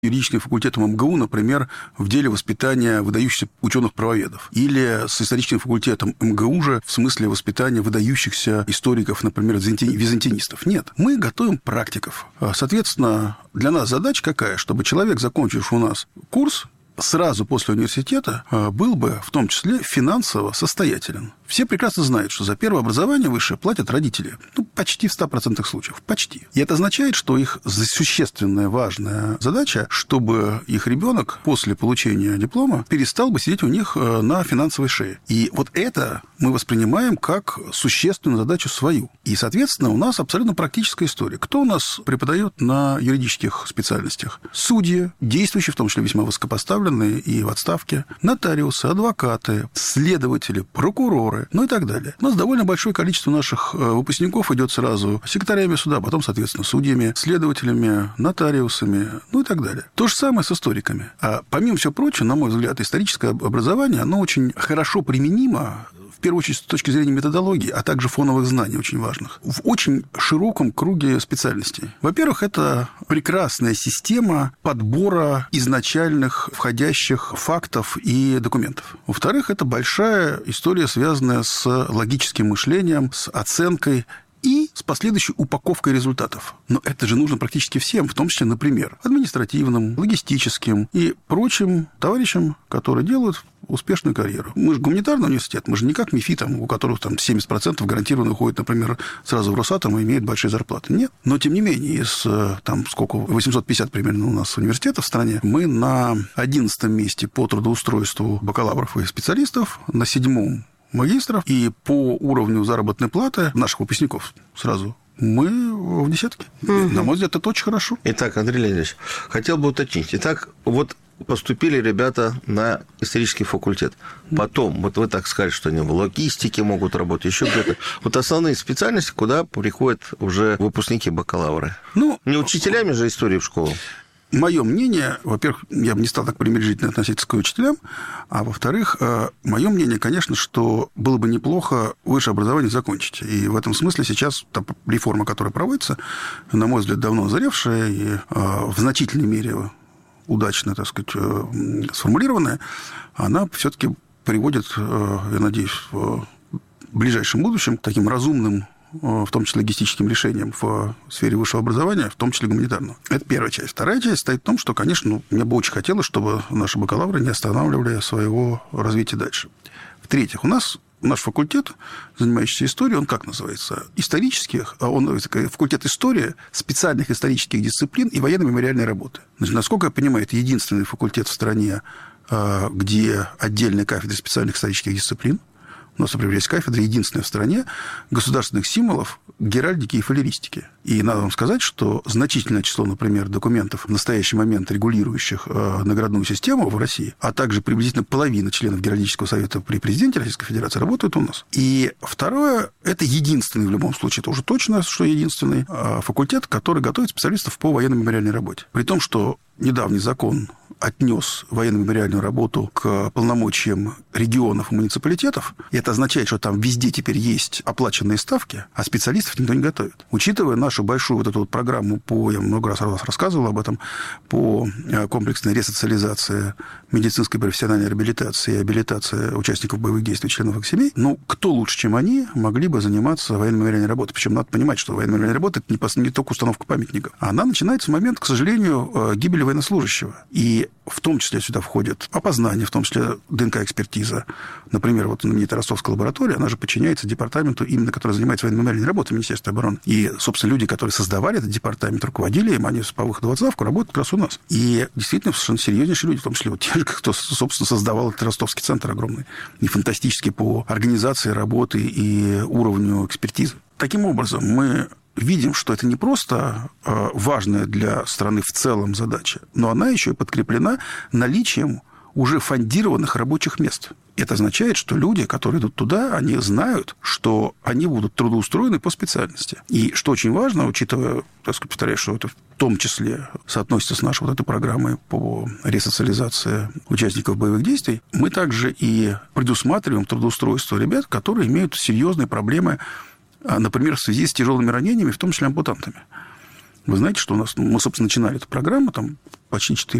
юридическим факультетом МГУ, например, в деле воспитания выдающихся ученых-правоведов. Или с историческим факультетом МГУ же в смысле воспитания выдающихся историков, например, византинистов. Нет, мы готовим практиков. Соответственно, для нас задача какая? Чтобы человек, закончивший у нас курс, сразу после университета был бы, в том числе, финансово состоятелен. Все прекрасно знают, что за первое образование высшее платят родители. Почти в 100% случаев. Почти. И это означает, что их существенная, важная задача, чтобы их ребенок после получения диплома перестал бы сидеть у них на финансовой шее. И вот это мы воспринимаем как существенную задачу свою. И, соответственно, у нас абсолютно практическая история. Кто у нас преподает на юридических специальностях? Судьи, действующие, в том числе весьма высокопоставленные и в отставке, нотариусы, адвокаты, следователи, прокуроры, и так далее. У нас довольно большое количество наших выпускников идет сразу секретарями суда, потом, соответственно, судьями, следователями, нотариусами, и так далее. То же самое с историками. А помимо всего прочего, на мой взгляд, историческое образование, оно очень хорошо применимо, в первую очередь, с точки зрения методологии, а также фоновых знаний очень важных, в очень широком круге специальностей. Во-первых, это прекрасная система подбора изначальных входящих фактов и документов. Во-вторых, это большая история, связанная с логическим мышлением, с оценкой и с последующей упаковкой результатов. Но это же нужно практически всем, в том числе, например, административным, логистическим и прочим товарищам, которые делают успешную карьеру. Мы же гуманитарный университет, мы же не как МИФИ, у которых 70% гарантированно уходит, например, сразу в Росатом и имеет большие зарплаты. Нет. Но, тем не менее, из 850 примерно у нас университетов в стране, мы на 11 месте по трудоустройству бакалавров и специалистов, на 7 магистров, и по уровню заработной платы наших выпускников сразу мы в десятке. На мой взгляд, это очень хорошо. Итак, Андрей Леонидович, хотел бы уточнить. Итак, поступили ребята на исторический факультет. Потом, вы так сказали, что они в логистике могут работать, еще где-то. Основные специальности, куда приходят уже выпускники бакалавры. Не учителями же истории в школу. Мое мнение, во-первых, я бы не стал так пренебрежительно относиться к учителям, а во-вторых, мое мнение, конечно, что было бы неплохо высшее образование закончить. И в этом смысле сейчас та реформа, которая проводится, на мой взгляд, давно озревшая и в значительной мере удачно, так сказать, сформулированная, она все-таки приводит, я надеюсь, в ближайшем будущем к таким разумным, в том числе логистическим решениям в сфере высшего образования, в том числе гуманитарного. Это первая часть. Вторая часть стоит в том, что, конечно, мне бы очень хотелось, чтобы наши бакалавры не останавливали своего развития дальше. В-третьих, у нас наш факультет, занимающийся историей, он как называется? Факультет истории, специальных исторических дисциплин и военно-мемориальной работы. Значит, насколько я понимаю, это единственный факультет в стране, где отдельная кафедра специальных исторических дисциплин. У нас, например, есть кафедра, единственная в стране, государственных символов, геральдики и фалеристики. И надо вам сказать, что значительное число, например, документов в настоящий момент, регулирующих наградную систему в России, а также приблизительно половина членов Геральдического совета при президенте Российской Федерации работают у нас. И второе, это единственный, в любом случае, это уже точно, что единственный факультет, который готовит специалистов по военно-мемориальной работе. При том, что недавний закон отнес военно-мемориальную работу к полномочиям регионов и муниципалитетов, и это означает, что там везде теперь есть оплаченные ставки, а специалистов никто не готовит. Учитывая нашу большую эту программу я много раз рассказывал об этом, по комплексной ресоциализации, медицинской профессиональной реабилитации и абилитации участников боевых действий, членов их семей, кто лучше, чем они, могли бы заниматься военно-мемориальной работой? Причем надо понимать, что военно-мемориальная работа – это не только установка памятников. Она начинается в момент, к сожалению, гибели военнослужащего. И в том числе сюда входит опознание, в том числе ДНК-экспертиза. Например, знаменитая Ростовская лаборатория, она же подчиняется департаменту, именно который занимается военно-мемориальной работой Министерства обороны. И, собственно, люди, которые создавали этот департамент, руководили им, они по выходу в отставку работают как раз у нас. И действительно совершенно серьезнейшие люди, в том числе те же, кто, собственно, создавал этот ростовский центр огромный и фантастический по организации работы и уровню экспертизы. Таким образом, мы видим, что это не просто важная для страны в целом задача, но она еще и подкреплена наличием уже фондированных рабочих мест. Это означает, что люди, которые идут туда, они знают, что они будут трудоустроены по специальности. И что очень важно, учитывая, так сказать, повторяю, что это в том числе соотносится с нашей этой программой по ресоциализации участников боевых действий, мы также и предусматриваем трудоустройство ребят, которые имеют серьезные проблемы, например, в связи с тяжелыми ранениями, в том числе ампутантами. Вы знаете, что у нас, мы, собственно, начинали эту программу там почти 4